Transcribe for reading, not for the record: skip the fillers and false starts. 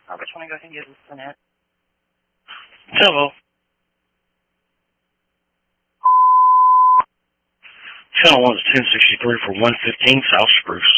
I just want to go ahead and get this in it. Hello. Channel 1 is 1063 for 115 South Spruce.